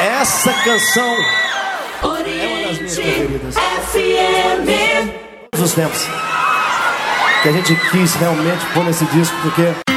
Essa canção é uma das minhas preferidas. Todos os tempos que a gente quis realmente pôr nesse disco, porque